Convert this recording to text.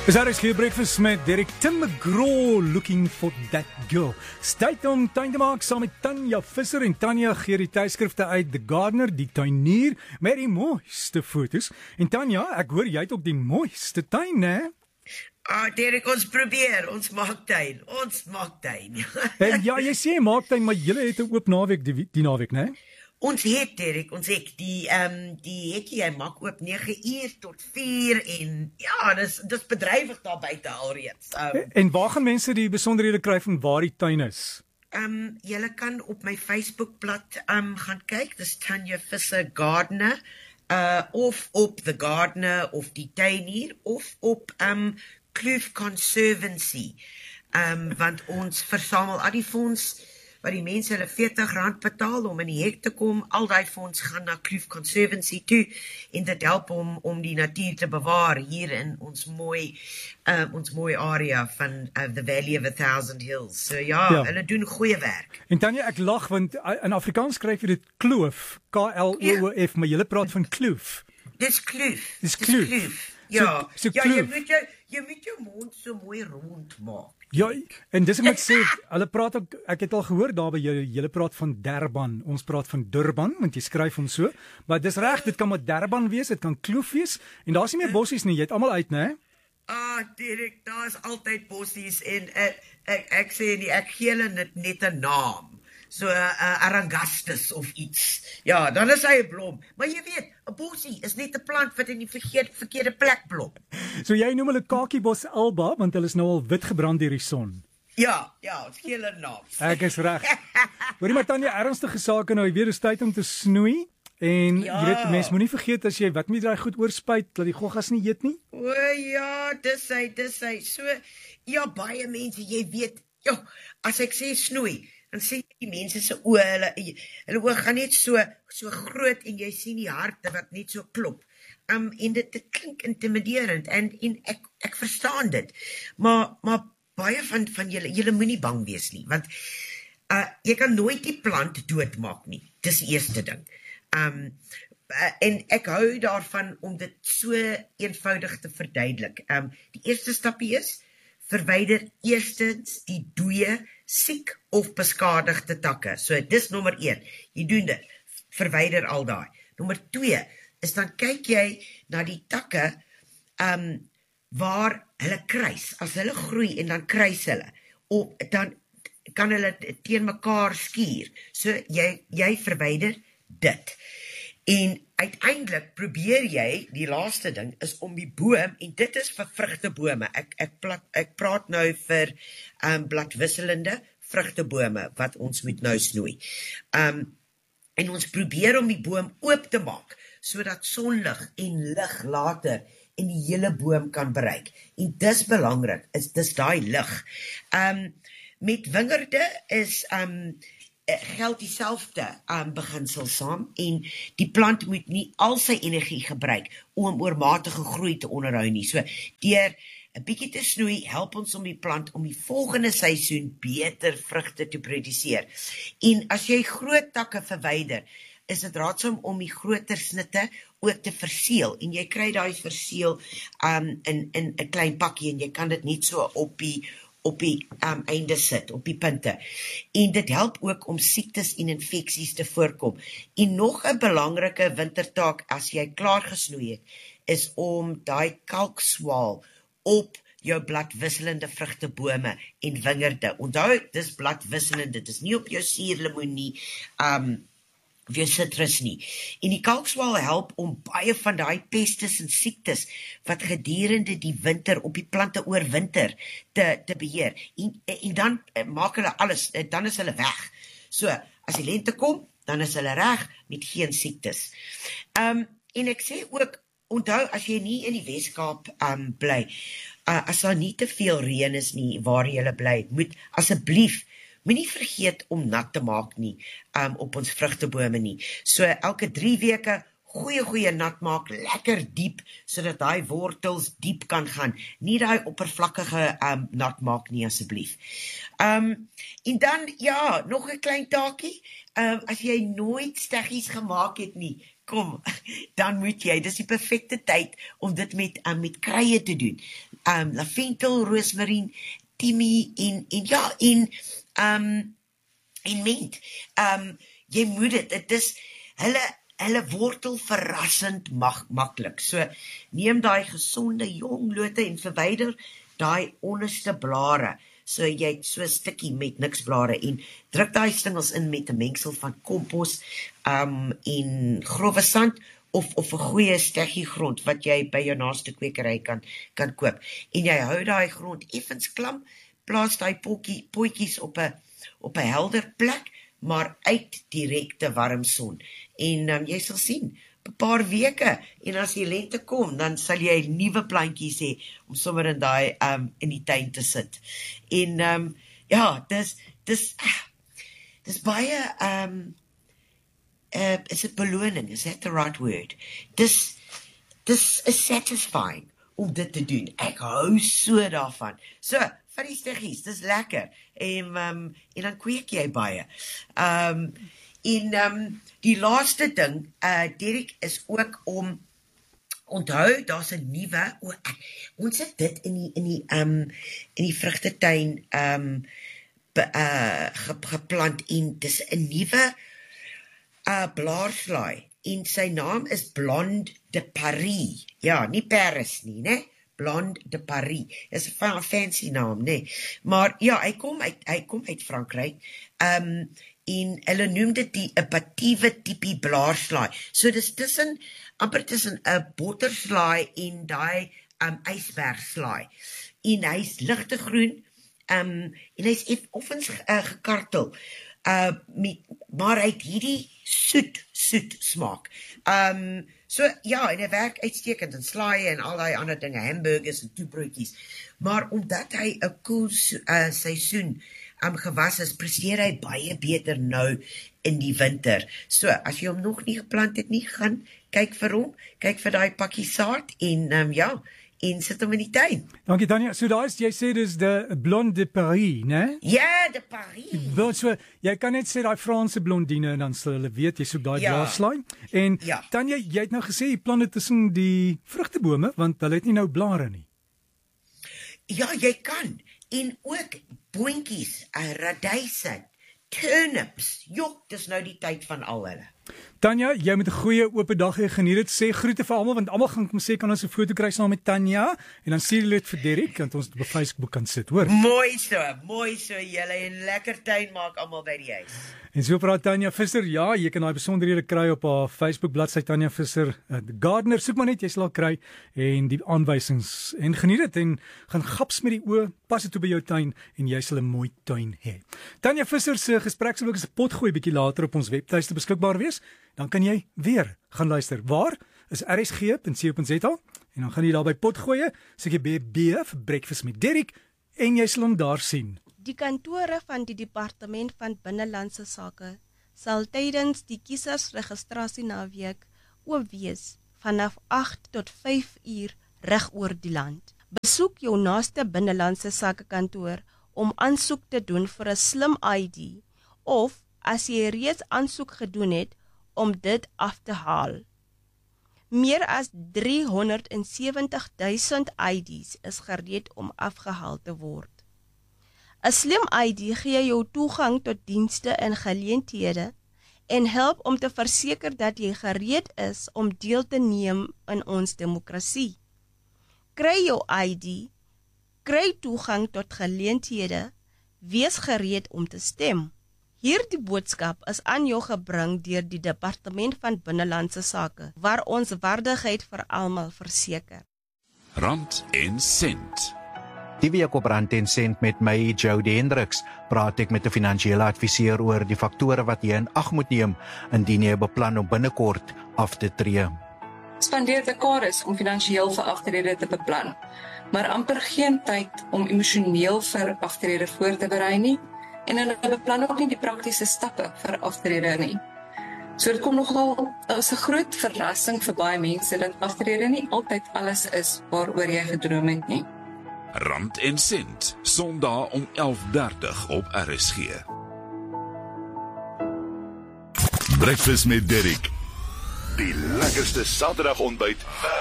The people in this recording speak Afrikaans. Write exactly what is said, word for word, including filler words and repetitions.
Is daar is hier breakfast met Derek Tim McGraw looking for that girl. Tyd om tuin te maak saam met Tanya Visser en Tanya gee die tydskrifte uit The Gardener, die tuinier, met die mooiste foto's. En Tanya, ek hoor jy het ook die mooiste tuin, né? Ah, Derek, ons probeer, ons maak tuin, ons maak tuin. En ja, jy sê maak tuin, maar julle het 'n oop naweek die, die naweek, né? Ons het, Derek, ons het die, um, die hekkie, hy maak oop nege uur tot vier en ja, dis, dis bedryvig daar buite alreeds. Um, En waar gaan mense die besonderhede kry van waar die tuin is? um, Julle kan op my Facebookblad um, gaan kyk, dis Tanya Visser Gardener, uh, of op The Gardener, of die tuinier, of op um, Kloof Conservancy, um, want ons versamel al die fonds, waar die mense hulle veertig rand betaal om in die hek te kom, al die fonds gaan na Kloof Conservancy toe, en dit help om, om die natuur te bewaar hier in ons mooi, uh, ons mooi area van uh, the Valley of a Thousand Hills. So ja, Ja. hulle doen goeie werk. En Tanya, ek lag, want in Afrikaans skryf jy dit kloof, K L O O F, maar julle praat van kloof. Dis kloof. Dis kloof. Ja, So- so ja jy, kloof. moet jou, jy moet jou mond so mooi rond maak. Ja, en dis ek moet sê, hulle praat ook, ek het al gehoor daar by julle, julle praat van Durban, ons praat van Durban, want jy skryf hom so, maar dis reg, dit kan maar Durban wees, dit kan kloof wees, en daar's nie meer bossies nie, jy het almal uit, né? Ah, Derek, daar is altyd bossies en ek, ek, ek sê nie, ek gee hulle net, net 'n naam. So 'n uh, Arangastus of iets. Ja, dan is hy 'n blom. Maar jy weet, 'n bossie is net 'n plant wat in die verkeerde, verkeerde plek blom. So jy noem hulle kakiebos alba, want hulle is nou al wit gebrand deur die son. Ja, ja, ons gee hulle naam. Ek is reg. Hoorie maar Tanya, ernstige sake nou, weer is tyd om te snoei. En Ja. jy weet, mens moenie vergeet as jy wat met daai goed oorspuit, dat die goggas nie eet nie. O ja, dis hy, dis hy. So, ja, baie mense, jy weet, ja, as ek sê snoei, dan sê die mense se oë, hulle hulle oë gaan net so so groot en jy sien die harte wat net so klop. Um en dit, dit klink intimiderend en en ek ek verstaan dit. Maar maar baie van van julle julle moenie bang wees nie, want uh jy kan nooit die plant doodmaak nie. Dis die eerste ding. Um uh, en ek hou daarvan om dit so eenvoudig te verduidelik. Um die eerste stapie is verwyder eerstens die dooie, siek of beskadigde takke. So dis nommer een. Jy doen dit. Verwyder al daai. Nommer twee is dan kyk jy na die takke um waar hulle kruis. As hulle groei en dan kruis hulle, of dan kan hulle teen mekaar skuur. So jy jy verwyder dit. En uiteindelik probeer jy, die laaste ding is om die boom, en dit is vir vrugtebome. Ek ek plat, ek praat nou vir um bladwisselende vrugtebome wat ons moet nou snoei. Um en ons probeer om die boom oop te maak sodat sonlig en lig later en die hele boom kan bereik. En dis belangrik, is dis daai lig. Um met wingerde is um geld dieselfde um, beginsel saam en die plant moet nie al sy energie gebruik om oormatige groei te onderhou nie. So deur 'n bietjie te snoei help ons om die plant om die volgende seisoen beter vrugte te produseer. En as jy groot takke verwyder, is dit raadsaam om die groter snitte ook te verseël en jy kry daai verseël um, in in 'n klein pakkie en jy kan dit net so op die op die um, einde sit, op die punte. En dit help ook om siektes en infeksies te voorkom. En nog 'n belangrike wintertaak as jy klaar gesnoei het, is om daai kalkswaal op jou bladwisselende vrugtebome en wingerde. Onthou, dis bladwisselend, dit is nie op jou suurlemoen nie, um, of jou sitrus nie. En die kalkswaal help om baie van daai pestes en siektes wat gedurende die winter op die plante oorwinter te, te beheer. En, en dan maak hulle alles, dan is hulle weg. So, as die lente kom, dan is hulle reg met geen siektes. Um, en ek sê ook, onthou, as jy nie in die Weskaap um, bly, uh, as daar nie te veel reën is nie waar jy bly, moet asseblief moenie vergeet om nat te maak nie um, op ons vrugtebome nie. So elke drie weke goeie goeie nat maak, lekker diep, sodat daai wortels diep kan gaan. Nie daai oppervlakkige um, nat maak nie asseblief. Um, en dan, ja, nog 'n klein taakie, um, as jy nooit steggies gemaak het nie, kom, dan moet jy, dis die perfekte tyd om dit met, um, met kruie te doen. Um, lavendel, roosmarien, timie en, en ja, en, um, en mint. Um, jy moet dit, dit is, hulle, hulle wortel verrassend mag, maklik. So, neem daai gesonde jong lote en verwyder daai onderste blare. So, jy het so 'n stukkie met niks blare en druk daai stingels in met 'n mengsel van kompos um, en grove sand of, of 'n goeie steggie grond wat jy by jou naaste kwekery kan, kan koop. En jy hou daai grond effens klam, plaas daai potjie, potjies op 'n op 'n helder plek, maar uit direkte warm son. En um, jy sal sien, 'n paar weke, en as die lente kom, dan sal jy nuwe plantjies hê, om sommer in daai, um, in die tuin te sit. En, um, ja, dis, dis, dis baie, um, uh, is it beloning, is that the right word? Dis, dis is satisfying, om dit te doen. Ek hou so daarvan. So, van die steggies, dis lekker, en, um, en dan kweek jy baie. Um, en, um, die laaste ding, uh, Derek, is ook om, onthou, daar's 'n nuwe, oh, ons het dit in die, in die, um, in die vrugtetuin, um, be, uh, ge, geplant, en dis 'n nuwe, uh, blaarslaai, en sy naam is Blonde de Paris, ja, nie Paris nie, ne? Blonde de Paris, is 'n fancy naam, ne? Maar, ja, hy kom uit, hy kom uit Frankryk, um, en hulle noem dit die appetieve tipe blaarslaai. So dis tussen, amper tussen 'n botterslaai en daai um, ysbergslaai. En hy's ligte groen, um, en hy's effens uh, gekartel, uh, met, maar hy het hierdie soet, soet smaak. Um, so ja, en hy werk uitstekend in slaaie en al die ander dinge, hamburgers en toebroodjies. Maar omdat hy 'n koel uh, seisoen um, gewas is, presteer hy baie beter nou in die winter. So, as jy hom nog nie geplant het nie, gaan kyk vir hom, kyk vir daai pakkie saad en um, ja, en sit hom in die tuin. Dankie Tanya. So daar is, jy sê dis de Blonde de Paris, né? Ja, de Paris. So, jy kan net sê daai Franse blondine en dan sal hulle weet jy soek daai ja. blaarslaai. En ja. Tanya, jy het nou gesê jy plant dit tussen die vrugtebome want hulle het nie nou blare nie. Ja, jy kan. En ook boontjies, radyse, turnips. Jok, dis nou die tyd van al hulle. Tanya, jy moet 'n goeie oop dag hê, geniet dit. Sê groete vir almal want almal gaan kom sê kan ons 'n foto kry saam met Tanya en dan stuur jy dit vir Derek want ons op Facebook kan sit, hoor. Mooi so, mooi so julle en lekker tuin maak almal by die huis. En so praat Tanya Visser. Ja, jy kan daai besonderhede kry op haar Facebook bladsy Tanya Visser, uh, The Gardener. Soek maar net, jy sal haar kry en die aanwysings en geniet dit en gaan gaps met die oë, pas dit toe by jou tuin en jy sal 'n mooi tuin hê. Tanya Visser se gespreksblok is 'n potgooi bietjie later op ons webtuiste beskikbaar wees. Dan kan jy weer gaan luister. Waar is r s g punt co punt z a en dan gaan jy daar by potgooi, sê jy B B vir Breakfast met Derek en jy sal hom daar sien. Die kantore van die Departement van Binnelandse Sake sal tydens die kiesersregistrasie naweek oop wees vanaf agt tot vyf uur reg oor die land. Besoek jou naaste Binnelandse Sake kantoor om aansoek te doen vir 'n slim I D of as jy reeds aansoek gedoen het om dit af te haal. Meer as driehonderdsewentig duisend I Ds is gereed om afgehaal te word. 'n Slim I D gee jou toegang tot dienste en geleenthede en help om te verseker dat jy gereed is om deel te neem in ons demokrasie. Kry jou I D, kry toegang tot geleenthede, wees gereed om te stem. Hierdie boodskap is aan jou gebring deur die Departement van Binnelandse Sake, waar ons waardigheid vir almal verseker. Rand en Sent. Die week op Rand en Sent met my, Jody Hendricks, praat ek met 'n finansiële adviseur oor die faktore wat jy in ag moet neem indien jy beplan om binnekort af te tree. Spandeer dekades om finansiëel vir aftrede te beplan, maar amper geen tyd om emosioneel vir aftrede voor te berei nie, en hulle beplan ook nie die praktiese stappe vir aftrede nie. So dit kom nogal as 'n groot verrassing vir baie mense dat aftrede nie altyd alles is waaroor jy gedroom het nie. Rand en Sent, Sondag om elf dertig op R S G. Breakfast met Derek. Die lekkerste Saterdagontbyt